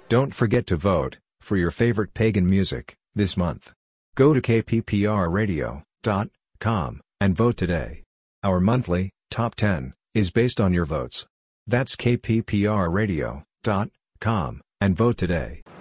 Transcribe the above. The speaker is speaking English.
Don't forget to vote for your favorite pagan music this month. Go to kpprradio.com and vote today. Our monthly Top 10 is based on your votes. That's kpprradio.com and vote today.